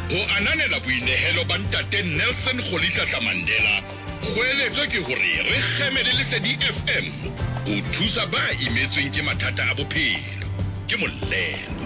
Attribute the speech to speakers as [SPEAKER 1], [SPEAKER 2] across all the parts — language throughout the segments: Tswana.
[SPEAKER 1] Go ananela boinehelo ba ntate Nelson Rolihlahla Mandela. Kgoeletso ke hore re kgemele Lesedi FM. O thusa ba imetsweng ke mathata a bophelo. Ke Molelo.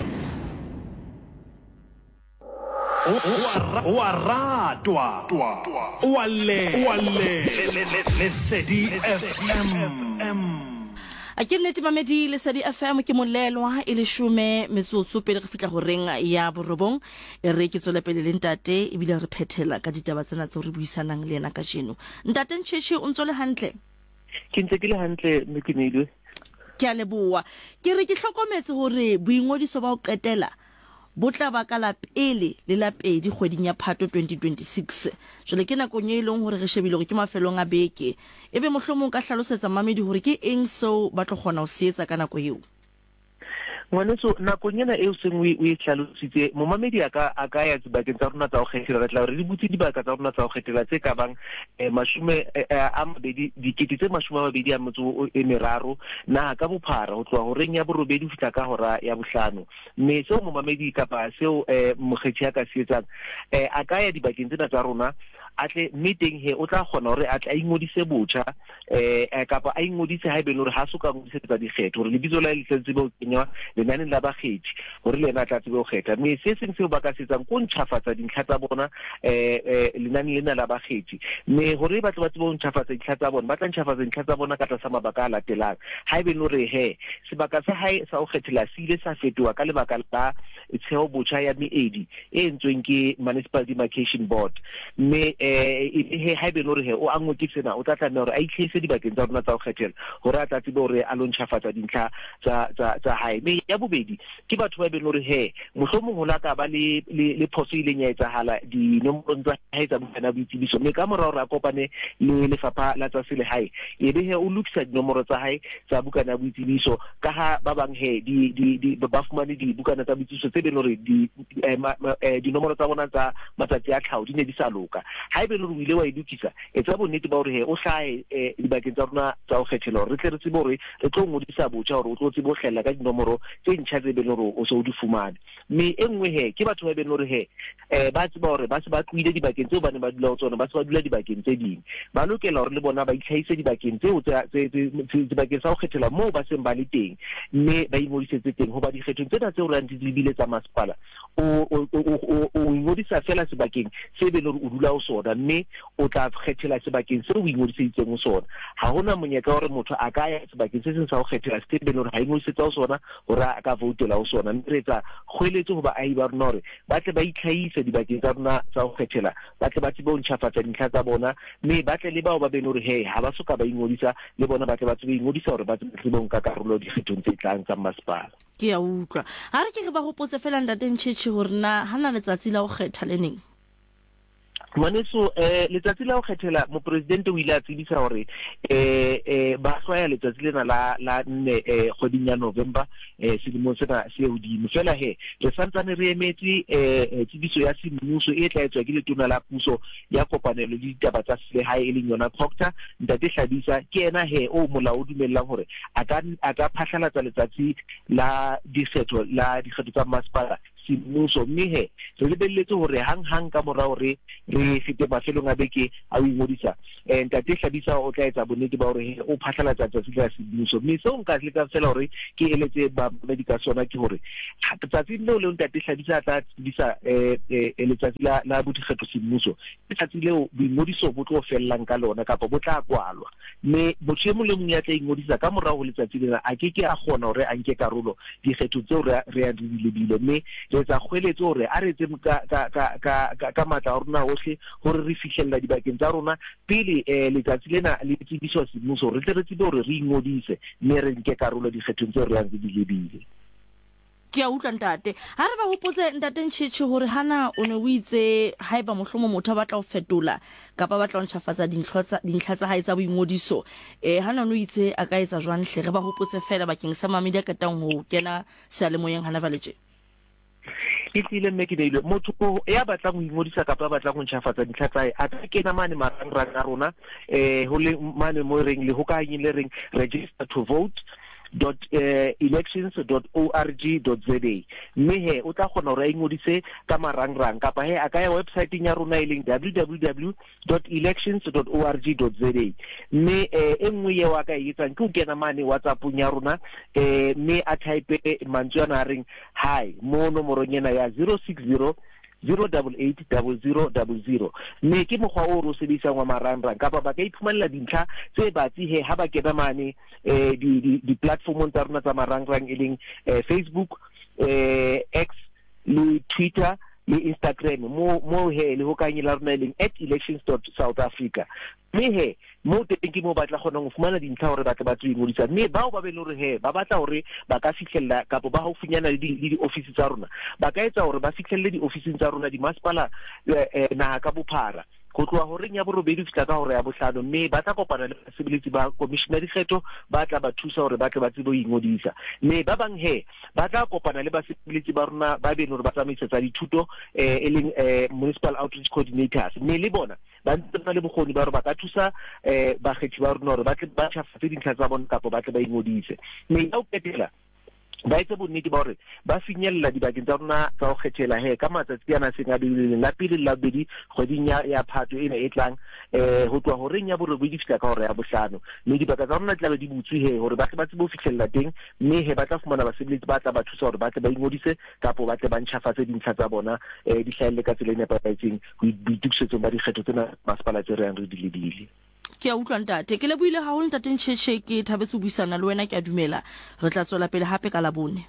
[SPEAKER 2] O a ratwa. O a le. Lesedi FM.
[SPEAKER 3] A ke nnete mamedi Lesedi FM ke Molelwa e le 10 metsotso pele re fitla go reng ya borobong re ke tsole pele le ntate e bile re phethela ka ditaba tsena tse re buisanang le ena ka jeno. Ntate Ntšhetše o ntsole hantle?
[SPEAKER 4] Ke ntse ke le hantle Mekinelo.
[SPEAKER 3] Ke a leboa. Ke re ke hlokometse hore boingodiso ba o qetela botla ba ka la pele le la pedi kgweding ya Phato 2026. Jole ke nakong e leng hore re shebile gore ke mafelong a beke. Ebe mohlomong ka hlalosetsa mamedi hore ke eng seo ba tlo kgona ho se etsa ka nako eo.
[SPEAKER 4] Ngwaneso nakong ena eo seng o e hlalositse momamedi a ka ya tsebakeng tsa rona tsa go kgethela re tla re di butse dibaka tsa rona tsa go kgethela tse ka bang dikete tse 23 naha ka bophara ho tloha horeng ya borobedi ho fihla ka hora ya bohlano. Mme seo momamedi kapa seo mokgethi ya ka se etsang a ka ya dibakeng tsena tsa rona atle meeting he o tla kgona hore a tla ingodise botjha kapa a ingodise ha ebe le hore ha soka ngodisetsa dikgetho hore lebitso la le tletse bo kenywa lenane la bakgethi hore le ena tla tsebe go kgetha. Mme se seng seo ba ka se etsang go ntšhafatsa dintlha tsa bona lenane lena la bakgethi. Mme hore ba tle ba tsebe go ntšhafatsa dintlha tsa bona ba tla ntšhafatsa dintlha tsa bona ka tlasa mabaka a latelang. Ha ebe le hore sebaka sa hae sa go kgethela se ile sa fetoha ka lebaka la tsheo botjha ya meedi e entsweng ke Municipal Demarcation Board. Mme ha ebe le hore o angwe ke sena o tla tlameha hore a itlhahise dibakeng tsa rona tsa go kgethela hore a tla tsebe hore a lo ntšhafatsa dintlha tsa hae. Mme ya bobedi ke batho ba be le hore mohlomong ho la ka ba le phoso ileng ya etsahala dinomorong tsa hae tsa bukana boitsebiso. Mme ka morao re a kopane le lefapha la tsa selehae ebe o lokisa dinomoro tsa hae tsa bukana boitsebiso ka ha ba bang ba fumane dibukana tsa boitsebiso tse be le hore dinomoro tsa bona tsa matsatsi a tlhao di ne di sa loka. Ha ebe le hore o ile wa e lokisa etsa bonnete ba hore o hlahe dibakeng tsa rona tsa go kgethela hore re tle re tsebe hore re tlo ngodisa botjha hore o tlo tsebe go hlella ka dinomoro tse ntšha tse be le hore o se o di fumane. Mme e nngwe ke batho ba be le hore ba tseba hore ba se ba tluile dibakeng tseo ba ne ba dula ho tsona ba se ba dula dibakeng tse ding ba lokela hore le bona ba itlhahise dibakeng tseo dibakeng sa go kgethela moo ba seng ba le teng mme ba ingodisetse teng hoba dikgethong tsena tseo re di lebile tsa masepala o ingodisa fela sebakeng se be le hore o dula ho sona mme o tla kgethela sebakeng seo o ingodiseditseng ho sona. Ha hona monyetla hore motho a ka ya sebakeng se seng sa go kgethela se be le hore ha ingodisetsa ho sona hore a ka voutela ho sona. Mme re etsa kgoeletso hoba ahi ba rona hore ba tle ba itlhahise dibakeng tsa rona tsa go kgethela ba tle ba tsebe ho ntšhafatsa dintlha tsa bona mme ba tle le bao ba be le hore ha ba soka ba ingodisa le bona ba tle ba tsebe ingodisa hore ba tsebe ho nka karolo dikgethong tse tlang tsa masepala.
[SPEAKER 3] Ke a utlwa. Ha re ke re ba hopotse fela ntate Ntšhetše hore na hana letsatsi la go kgetha le neng?
[SPEAKER 4] Ngwaneso letsatsi la go kgethela mopresidente o ile a tsebisa hore ba hlwaya letsatsi lena la 4 kgweding ya November selemo sena se hodimo. Fela re santsane re emetse tsebiso ya semmuso e tla etswa ke letona la puso ya kopanelo le ditaba tsa selehae e leng yona Proctor Ntate Hlabisa ke ena o molao o dumellang hore a ka phatlalatsa letsatsi la dikgetho tsa masepala semmuso. Mme re lebelletse hore hang ka morao re fete mafelong a beke a o ingodisa Ntate Hlabisa o tla etsa bonnete ba hore o phatlalatsa tsatsi la semmuso. Mme seo nka le ka fela hore ke eletse ba medical sona ke hore tsatsi leo le Ntate Hlabisa a tla tsebisa letsatsi la botikgetho semmuso tsatsi leo boingodiso bo tlo fellang ka lona kapa bo tla kwalwa. Mme motho e mong le mong ya tla ingodisa ka morao ho letsatsi lena a ke a kgona hore a nke karolo dikgetho tseo re a di lebile. Mme re tsa kgoeletso hore a re tseng ka matla a rona hohle hore re fihlella dibakeng tsa rona pele letsatsi lena le tsebiso semmuso re tle re tsebe hore re ingodise mme re nke karolo dikgethong tseo re yang di lebile.
[SPEAKER 3] Ke a utlwa ntate. Ha re ba hopotse ntate Ntšhetše hore hana o ne o itse haeba mohlomong motho ba tla o fetola kapa ba tla o ntšhafatsa dintlha tsa hae tsa boingodiso hana o itse a ka etsa jwang hle re ba hopotse fela bakeng sa mamedi a ketang ho kena sealemoyeng hana valetse.
[SPEAKER 4] E tlile mme ke deile motho ya batlang ho ingodisa kapa ba batlang ho ntšhafatsa dintlha tsae a ka kena mane marangrang a rona ho le mane mo reng le hokahanye le reng register to vote www.elections.org.za mme he o tla kgona hore a ingodise ka marangrang kapa he a ka ya website ya rona e leng www.elections.org.za mme e nngwe ye wa ka e etsang ke o kena mane WhatsApp ya rona mme a type mantswe ana reng hi mo nomorong ena ya 060 0880000 mme ke mokgwa o re sebedisang wa marangrang kapa ba ka iphumanela dintlha tse batsi he ha ba kena mane di platformong tsa rona tsa marangrang e leng Facebook X le Twitter le Instagram mo he le hokanye la rona e leng @elections.southafrica mme he mo teng ke mo batla gona go fumana dintlha hore ba tle ba tswingodisa mme bao ba be le hore he ba batla hore ba ka fitlhella kapo ba haufinyana le di office tsa rona ba ka etsa hore ba fitlhelle di office tsa rona di masipala naha ka bophara go tloa ho reng ya borobedi fitla ka hore ya bohlano mme ba tla kopana le basebeletsi ba commissioner dikgetho ba tla ba thusa hore ba tle ba tsebo ingodisa mme ba bang he ba tla kopana le basebeletsi ba rona ba be hore ba tsamaisetsa dithuto e leng municipal outreach coordinators mme le bona ba ntse le bokgoni ba hore ba ka thusa ba kgethi ba rona hore ba tle ba tshafatse dintlha tsa bona kapo ba tle ba ingodise mme ya o ketela ba etse bonnete ba hore ba finyella dibakeng tsa rona tsa go kgethela he ka matsatsi ana se ngabileng la pele la bedi kgweding ya Phatwe ena e tlang ho tloa ho reng ya borobedi fitla ka hore ya bohlano mme dibaka tsa rona tla be di butswe he hore ba tle ba tsebo fihlella teng mme he ba tla fumana basebeletsi ba tla ba thusa hore ba tle ba ingodise kapo ba tle ba ntjhafatse dintlha tsa bona di hlahelle ka tsela e nepahetseng boitukisetsong ba dikgetho tsena masepala tse re yang re di lebile
[SPEAKER 3] ke a utlwa ntate ke le buile ha ho ntate Ntshetshe ke thabetse ho buisana le wena ke a dumela re tla tswela pele hape ka labone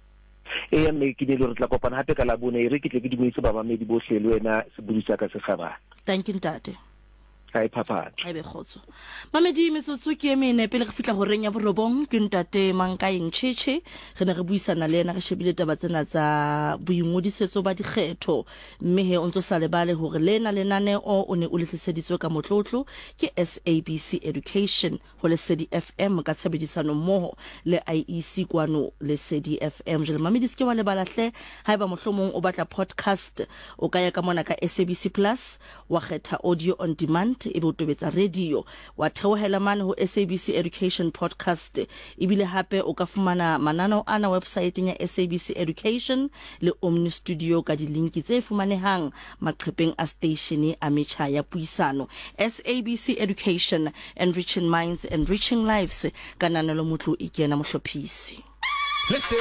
[SPEAKER 4] mme ke le re tla kopana hape ka labone re ke tle ke dumedise ba mamedi bohle le wena se budisa ka se kgabane
[SPEAKER 3] thank you ntate
[SPEAKER 4] hai papa
[SPEAKER 3] ha be khotso mamedi metsotso ke emene pele re fitla ho reng ya borobong ke ntate Mankaeng Ntshetshe re ne re buisana le ena re shebile taba tsena tsa boingodisetso ba dikgetho mme he o ntse sa lebale hore lena lenane o ne o le tliseditswe ka motlotlo ke SABC Education ho le SEDI FM ka tshebedisano mmoho le IEC kwano le SEDI FM jele mamedi ske wa lebala hle haeba mohlomong o batla podcast o ka ya ka mona ka SABC Plus wa kgetha audio on demand e bo tobetsa radio wa theohela mane ho SABC Education podcast ibile hape o ka fumana mananao ana website ya SABC Education le Omni Studio ka di link tse fumanehang maqhepeng a station a metjha ya puisano SABC Education, enriching minds, enriching lives kananelo motlo ikena mohlophisi.